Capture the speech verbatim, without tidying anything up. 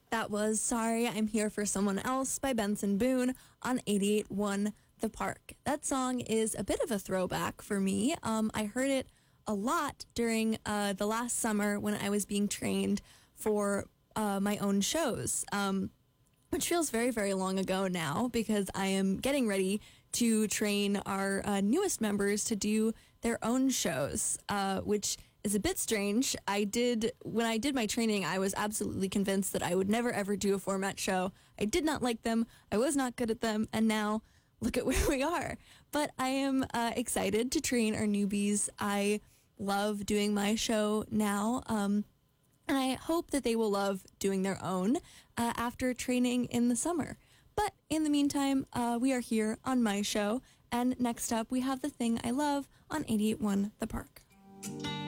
That was Sorry, I'm Here for Someone Else by Benson Boone on eighty-eight point one The Park. That song is a bit of a throwback for me. Um, I heard it a lot during uh, the last summer when I was being trained for uh, my own shows, um, which feels very, very long ago now because I am getting ready to train our uh, newest members to do their own shows, uh, which is a bit strange. I did, when I did my training, I was absolutely convinced that I would never ever do a format show. I did not like them. I was not good at them. And now look at where we are. But I am uh, excited to train our newbies. I love doing my show now. Um, and I hope that they will love doing their own uh, after training in the summer. But in the meantime, uh, we are here on my show. And next up, we have The Thing I Love on eighty-eight point one The Park.